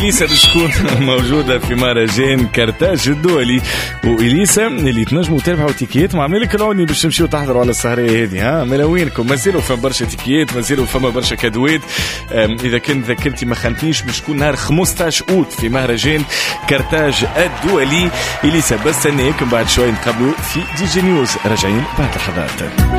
إليسا بتكون موجودة في مهرجان كرتاج الدولي. وإليسا اللي تنجموا تربحوا تيكيات مع ملك العوني باش تمشيوا تحضروا على السهرية هذه. ها ملاوينكم مازالوا فما برشا تيكيات، مازالوا فما برشا كادوات. إذا كنت ذكرتي ما خانتنيش باش تكون نهار 15 أوت في مهرجان كرتاج الدولي. إليسا بستناك، بعد شوي نقابلوا في دي جي نيوز، راجعين بعد لحظات.